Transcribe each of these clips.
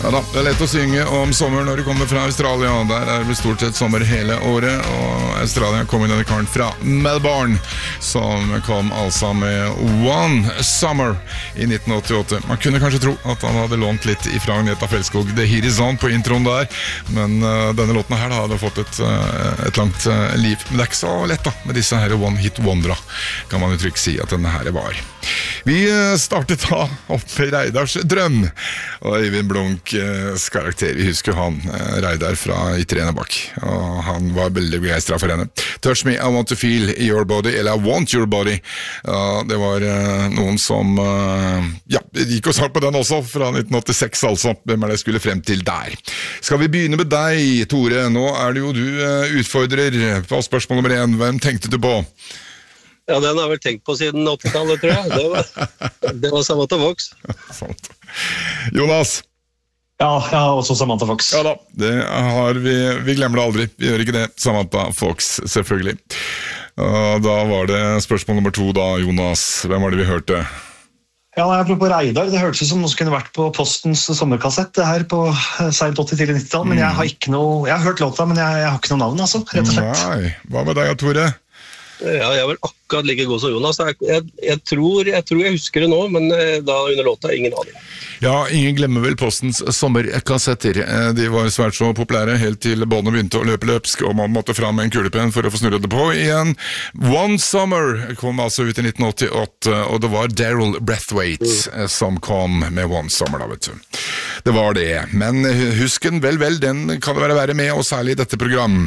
Ja da, det lett å synge om sommer når du kommer fra Australia. Der det stort sett sommer hele året. Og Australia kom i denne karen fra Melbourne, som kom altså med One Summer i 1988. Man kunne kanskje tro at han hadde lånt litt ifra Agneta Fjelskog The Heat Is On på introen der, men denne låten her hadde fått et langt liv. Men det ikke så lett da, med disse her One Hit Wondera, kan man jo trygt si at denne her var. Vi startet da opp med Reidars drøm, og Øyvind Blunks karakter, vi husker han, Reidar fra Itrenebakk, og han var veldig begeistret for henne. Touch me, I want to feel your body, eller I want your body. Det var noen som, gikk og sagt på den også, fra 1986 altså, hvem det skulle frem til der. Skal vi begynne med deg, Tore? Nå det jo du utfordrer på spørsmål nummer 1. Hvem tenkte du på? Ja, den har vel tenkt på siden 80-tallet, tror jeg. Det var Samantha Fox. Jonas? Ja, jeg har også Samantha Fox. Ja da, det har vi glemmer det aldri. Vi gjør ikke det. Samantha Fox, selvfølgelig. Da var det spørsmål nummer 2 da, Jonas. Hvem var det vi hørte? Ja, apropos Reidar, det hørtes ut som noe som kunne vært på Postens sommerkassett, det her på sent 80 til 90-tall, men jeg har ikke noe, jeg har hørt låta, men jeg har ikke noe navn, altså, rett og slett. Nei, hva med deg, Tore? Ja, jeg er vel akkurat like god som Jonas. Jeg tror jeg husker det nå, men da under låta ingen aning. Ja, ingen glemmer vel Postens sommerkassetter. De var svært så populære helt til båndene begynte å løpe løpsk, og man måtte fram med en kulepenn for å få snurret det på igjen. One Summer kom altså ut i 1988, og det var Daryl Braithwaite som kom med One Summer da, vet du. Det var det, men husk den vel, den kan det være med, og særlig i dette program.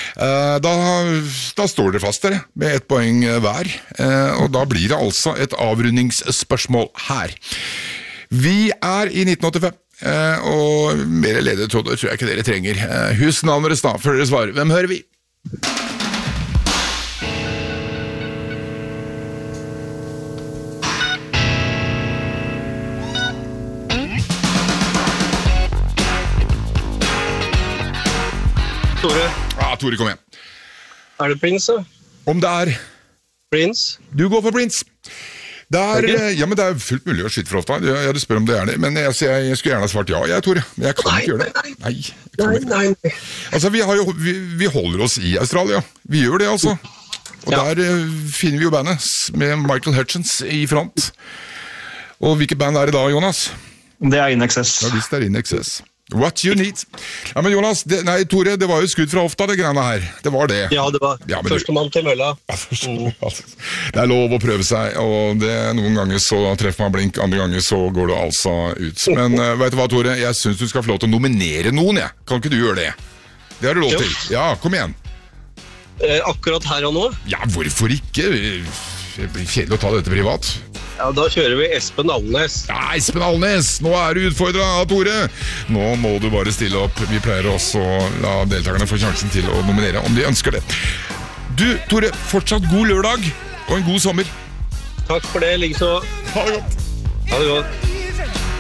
Da står det fast dere, med 1 poeng hver, og da blir det altså et avrundingsspørsmål her. Vi i 1985, og mer ledetråd tror jeg ikke dere trenger. Husk navnet deres da, før dere svarer. Hvem hører vi? Tore? Ja, Tore, kom igjen. Det Prince, da? Om det Prince? Du går for Prince. Ja, men det fullt mulig å skyte for ofte. Du spør om det det, men jeg skulle gjerne ha svart ja, Tore. Men jeg kan ikke gjøre det. Nei. Altså, vi holder oss i Australia. Vi gjør det, altså. Og der finner vi jo bandet med Michael Hutchence i front. Og hvilket band det da, Jonas? Det In Excess. Ja, visst In Excess. What you need. Ja, men Jonas, Tore, det var jo skudd fra hofta, det greiene her. Det var det. Ja, det var førstemann til mølla. Det lov å prøve seg, og noen ganger så treffer man blink, andre ganger så går det altså ut. Men vet du hva, Tore? Jeg synes du skal få lov til å nominere noen, jeg. Kan ikke du gjøre det? Det har du lov til. Ja, kom igjen. Akkurat her og nå? Ja, hvorfor ikke? Det blir kjedelig å ta dette privat. Ja, da kjører vi Espen Alnes. Ja, Espen Alnes! Nå du utfordret, Tore! Nå må du bare stille opp. Vi pleier også å la deltakerne få sjansen til å nominere, om de ønsker det. Du, Tore, fortsatt god lørdag, og en god sommer. Takk for det, likeså. Ha det godt. Ha det godt.